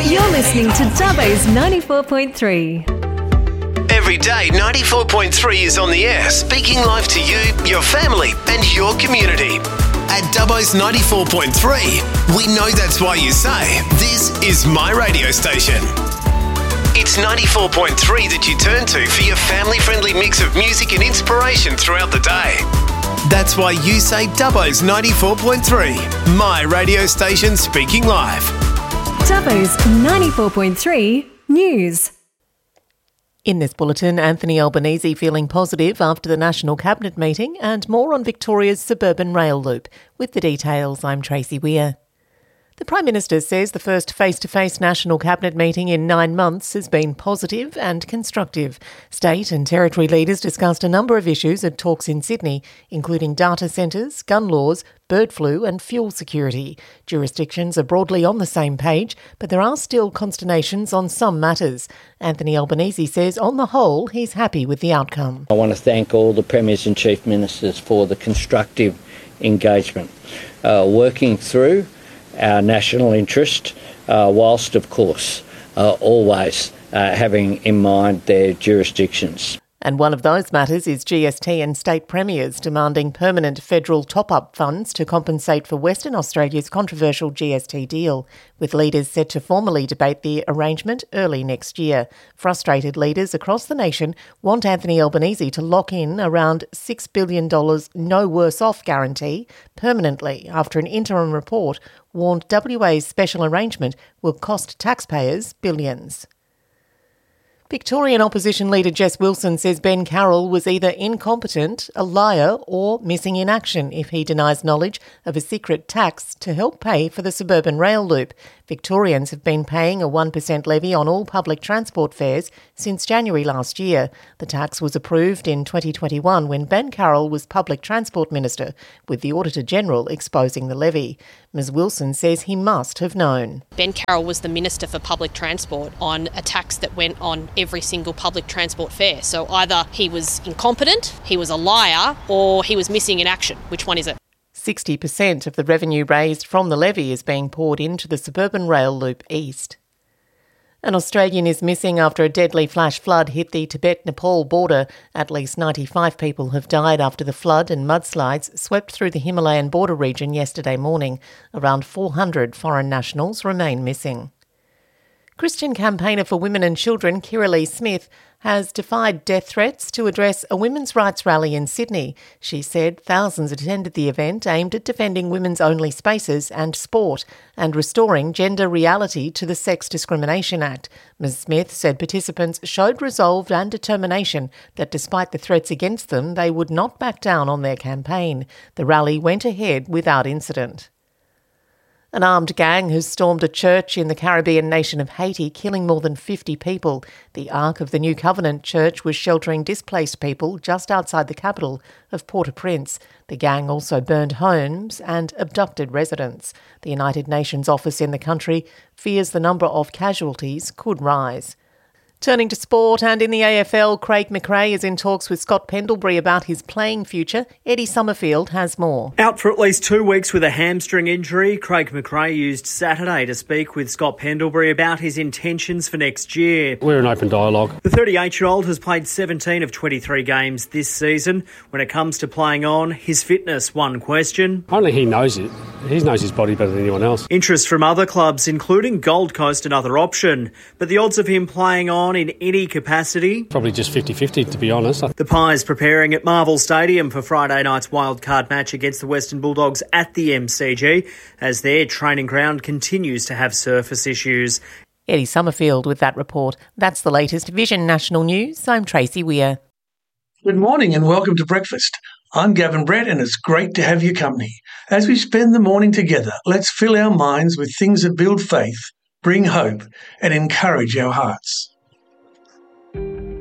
You're listening to Dubbo's 94.3. Every day, 94.3 is on the air, speaking live to you, your family and your community. At Dubbo's 94.3, we know that's why you say, this is my radio station. It's 94.3 that you turn to for your family-friendly mix of music and inspiration throughout the day. That's why you say Dubbo's 94.3, my radio station speaking live. Dubbo's 94.3 News. In this bulletin, Anthony Albanese feeling positive after the National Cabinet meeting, and more on Victoria's suburban rail loop. With the details, I'm Tracy Weir. The Prime Minister says the first face-to-face National Cabinet meeting in 9 months has been positive and constructive. State and Territory leaders discussed a number of issues at talks in Sydney, including data centres, gun laws, bird flu and fuel security. Jurisdictions are broadly on the same page, but there are still consternations on some matters. Anthony Albanese says on the whole he's happy with the outcome. I want to thank all the Premiers and Chief Ministers for the constructive engagement, working through our national interest, whilst, of course, always having in mind their jurisdictions. And one of those matters is GST and state premiers demanding permanent federal top-up funds to compensate for Western Australia's controversial GST deal, with leaders set to formally debate the arrangement early next year. Frustrated leaders across the nation want Anthony Albanese to lock in around $6 billion no worse off guarantee permanently after an interim report warned WA's special arrangement will cost taxpayers billions. Victorian opposition leader Jess Wilson says Ben Carroll was either incompetent, a liar or missing in action if he denies knowledge of a secret tax to help pay for the suburban rail loop. Victorians have been paying a 1% levy on all public transport fares since January last year. The tax was approved in 2021 when Ben Carroll was Public Transport Minister, with the Auditor-General exposing the levy. Ms Wilson says he must have known. Ben Carroll was the Minister for Public Transport on a tax that went on every single public transport fare. So either he was incompetent, he was a liar, or he was missing in action. Which one is it? 60% of the revenue raised from the levy is being poured into the suburban rail loop east. An Australian is missing after a deadly flash flood hit the Tibet-Nepal border. At least 95 people have died after the flood and mudslides swept through the Himalayan border region yesterday morning. Around 400 foreign nationals remain missing. Christian campaigner for women and children Kiralee Smith has defied death threats to address a women's rights rally in Sydney. She said thousands attended the event aimed at defending women's only spaces and sport and restoring gender reality to the Sex Discrimination Act. Ms Smith said participants showed resolve and determination that despite the threats against them, they would not back down on their campaign. The rally went ahead without incident. An armed gang has stormed a church in the Caribbean nation of Haiti, killing more than 50 people. The Ark of the New Covenant Church was sheltering displaced people just outside the capital of Port-au-Prince. The gang also burned homes and abducted residents. The United Nations office in the country fears the number of casualties could rise. Turning to sport, and in the AFL, Craig McRae is in talks with Scott Pendlebury about his playing future. Eddie Summerfield has more. Out for at least 2 weeks with a hamstring injury, Craig McRae used Saturday to speak with Scott Pendlebury about his intentions for next year. We're in open dialogue. The 38-year-old has played 17 of 23 games this season. When it comes to playing on, his fitness, one question. Only he knows it. He knows his body better than anyone else. Interest from other clubs, including Gold Coast, another option. But the odds of him playing on in any capacity? Probably just 50-50, to be honest. The Pies preparing at Marvel Stadium for Friday night's wildcard match against the Western Bulldogs at the MCG, as their training ground continues to have surface issues. Eddie Summerfield with that report. That's the latest Vision National News. I'm Tracy Weir. Good morning and welcome to breakfast. I'm Gavin Brett and it's great to have your company. As we spend the morning together, let's fill our minds with things that build faith, bring hope and encourage our hearts.